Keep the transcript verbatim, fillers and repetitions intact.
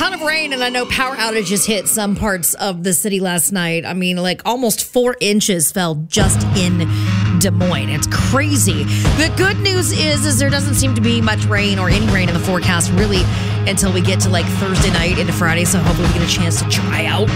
ton of rain, and I know power outages hit some parts of the city last night. I mean, like almost four inches fell just in Des Moines. It's crazy. The good news is, is there doesn't seem to be much rain or any rain in the forecast really until we get to like Thursday night into Friday. So hopefully we get a chance to try out